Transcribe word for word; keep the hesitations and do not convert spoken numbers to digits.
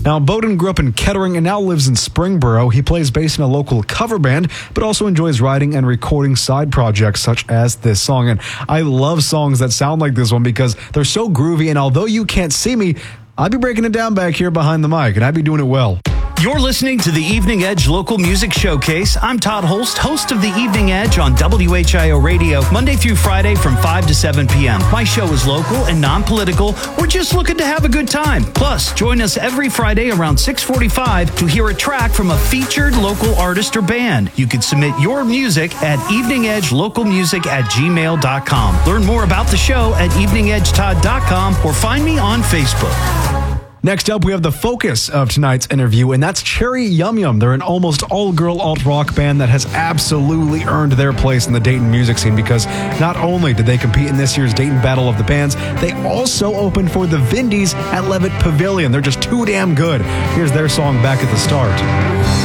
Now, Bowden grew up in Kettering and now lives in Springboro. He plays bass in a local cover band, but also enjoys writing and recording side projects such as this song. And I love songs that sound like this one because they're so groovy, and although you can't see me, I'd be breaking it down back here behind the mic, and I'd be doing it well. You're listening to the Evening Edge Local Music Showcase. I'm Todd Holst, host of the Evening Edge on W H I O Radio, Monday through Friday from five to seven p.m. My show is local and non-political. We're just looking to have a good time. Plus, join us every Friday around six forty-five to hear a track from a featured local artist or band. You can submit your music at evening edge local music at gmail dot com. Learn more about the show at evening edge todd dot com or find me on Facebook. Next up, we have the focus of tonight's interview, and that's Cherry Yum Yum. They're an almost all-girl alt-rock band that has absolutely earned their place in the Dayton music scene because not only did they compete in this year's Dayton Battle of the Bands, they also opened for the Vindies at Levitt Pavilion. They're just too damn good. Here's their song Back at the Start.